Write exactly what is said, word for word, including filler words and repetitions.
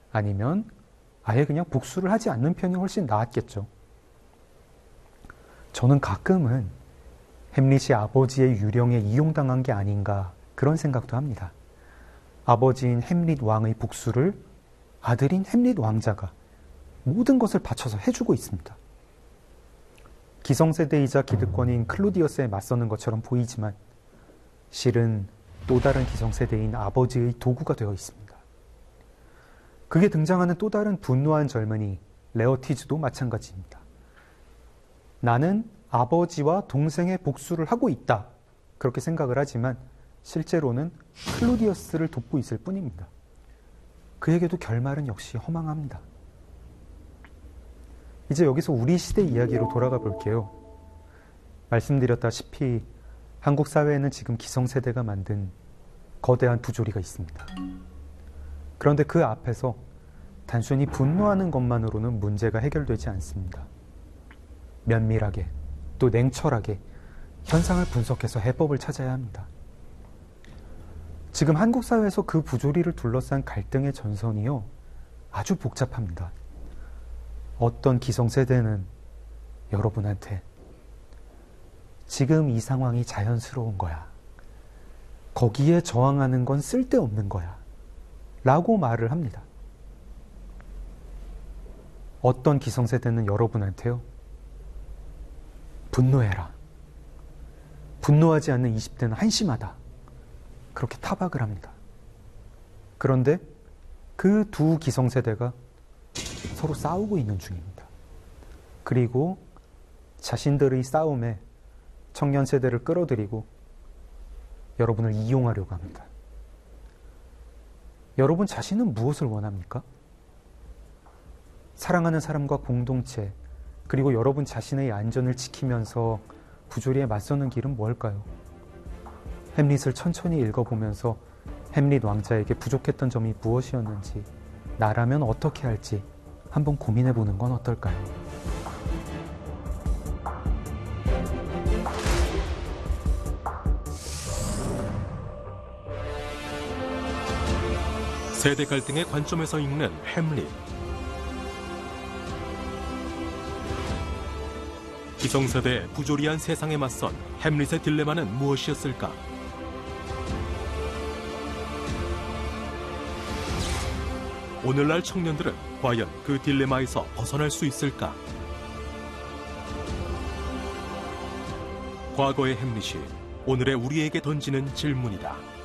아니면 아예 그냥 복수를 하지 않는 편이 훨씬 나았겠죠. 저는 가끔은 햄릿이 아버지의 유령에 이용당한 게 아닌가 그런 생각도 합니다. 아버지인 햄릿 왕의 복수를 아들인 햄릿 왕자가 모든 것을 바쳐서 해주고 있습니다. 기성세대이자 기득권인 클로디어스에 맞서는 것처럼 보이지만 실은 또 다른 기성세대인 아버지의 도구가 되어 있습니다. 그게 등장하는 또 다른 분노한 젊은이 레어티즈도 마찬가지입니다. 나는 아버지와 동생의 복수를 하고 있다. 그렇게 생각을 하지만 실제로는 클로디어스를 돕고 있을 뿐입니다. 그에게도 결말은 역시 허망합니다. 이제 여기서 우리 시대 이야기로 돌아가 볼게요. 말씀드렸다시피 한국 사회에는 지금 기성세대가 만든 거대한 부조리가 있습니다. 그런데 그 앞에서 단순히 분노하는 것만으로는 문제가 해결되지 않습니다. 면밀하게 또 냉철하게 현상을 분석해서 해법을 찾아야 합니다. 지금 한국 사회에서 그 부조리를 둘러싼 갈등의 전선이요, 아주 복잡합니다. 어떤 기성세대는 여러분한테 지금 이 상황이 자연스러운 거야. 거기에 저항하는 건 쓸데없는 거야. 라고 말을 합니다. 어떤 기성세대는 여러분한테요, 분노해라. 분노하지 않는 이십 대는 한심하다. 그렇게 타박을 합니다. 그런데 그 두 기성세대가 서로 싸우고 있는 중입니다. 그리고 자신들의 싸움에 청년 세대를 끌어들이고 여러분을 이용하려고 합니다. 여러분 자신은 무엇을 원합니까? 사랑하는 사람과 공동체, 그리고 여러분 자신의 안전을 지키면서 부조리에 맞서는 길은 뭘까요? 햄릿을 천천히 읽어보면서 햄릿 왕자에게 부족했던 점이 무엇이었는지, 나라면 어떻게 할지 한번 고민해보는 건 어떨까요? 세대 갈등의 관점에서 읽는 햄릿. 기성세대의 부조리한 세상에 맞선 햄릿의 딜레마는 무엇이었을까? 오늘날 청년들은 과연 그 딜레마에서 벗어날 수 있을까? 과거의 햄릿이 오늘의 우리에게 던지는 질문이다.